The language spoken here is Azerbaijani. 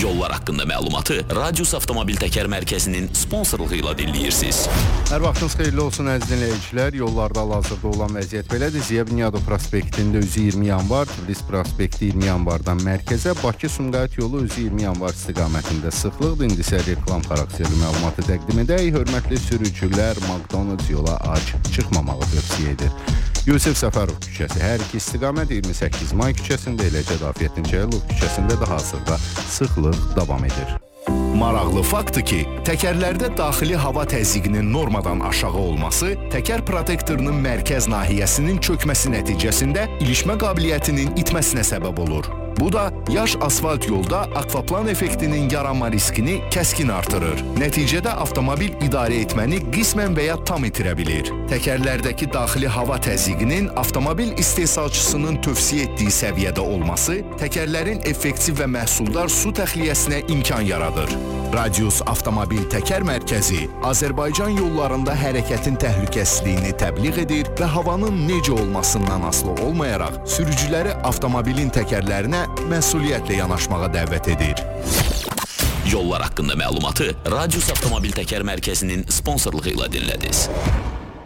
Yollar haqqında məlumatı Radius Avtomobil Təkər Mərkəzinin sponsorluğu ilə dinləyirsiniz. Hər vaxtınız xeyirli olsun əziz dinləyicilər. Yollarda hal-hazırda olan vəziyyət belədir. Ziya Bünyadov prospektində üzü 20 yanvar, Tiflis prospekti 20 yanvardan mərkəzə, Bakı-Sumqayıt yolu üzü 20 yanvar istiqamətində sıxlıqdır. İndi isə reklam xarakterli məlumatı təqdim edək. Hörmətli sürücülər, McDonald's yola ac çıxmamağı tövsiyə edir. Yusif Səfərov küçəsi hər iki istiqamət 28 may küçəsində, eləcə də Afiyettin Cəlilov küçəsində də hazırda sıxlıq davam edir. Maraqlı faktdır ki, təkərlərdə daxili hava təzyiqinin normadan aşağı olması təkər protektorunun mərkəz nahiyəsinin çökməsi nəticəsində ilişmə qabiliyyətinin itməsinə səbəb olur. Bu da yaş asfalt yolda akvaplan effektinin yaranma riskini kəskin artırır. Nəticədə avtomobil idarə etməni qismən və ya tam itirə bilir. Təkərlərdəki daxili hava təzyiqinin avtomobil istehsalçısının tövsiyə etdiyi səviyyədə olması təkərlərin effektiv və məhsuldar su təxliyəsinə imkan yaradır. Radius Avtomobil Təkər Mərkəzi Azərbaycan yollarında hərəkətin təhlükəsizliyini təbliğ edir və havanın necə olmasından asılı olmayaraq sürücüləri avtomobilin təkərlərinə məsuliyyətlə yanaşmağa dəvət edir. Yollar haqqında məlumatı Radius Avtomobil Təkər Mərkəzinin sponsorluğu ilə dinlədiniz.